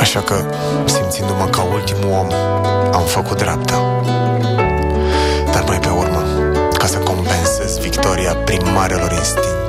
Așa că, simțindu-mă ca ultimul om, am făcut dreapta. Dar mai pe urmă, ca să compensez victoria primarelor instincte,